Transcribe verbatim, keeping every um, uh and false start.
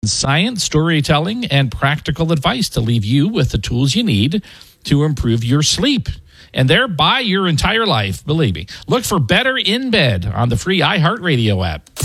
combines science, storytelling, and practical advice to leave you with the tools you need to improve your sleep and thereby your entire life, believe me. Look for Better in Bed on the free iHeartRadio app.